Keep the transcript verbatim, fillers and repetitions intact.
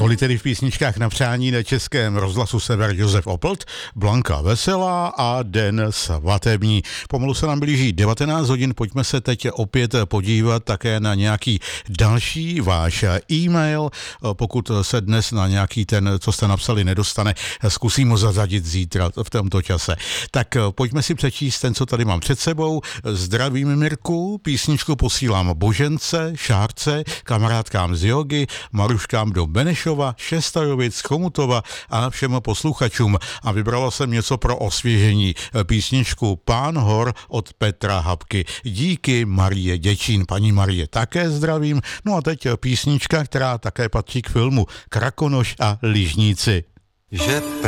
Mohli tedy v písničkách na přání na Českém rozhlasu Sever Josef Oplt, Blanka Veselá a Den svatební. Pomalu se nám blíží devatenáct hodin, pojďme se teď opět podívat také na nějaký další váš e-mail. Pokud se dnes na nějaký ten, co jste napsali, nedostane, zkusím ho zařadit zítra v tomto čase. Tak pojďme si přečíst ten, co tady mám před sebou. Zdravím Mirku, písničku posílám Božence, Šárce, kamarádkám z jogy, Maruškám do Benešova, Šestajovic, Chomutova a všem posluchačům. A vybrala jsem něco pro osvěžení. Písničku Pán hor od Petra Habky. Díky Marie Děčín. Paní Marie také zdravím. No a teď písnička, která také patří k filmu Krakonoš a lyžníci. Že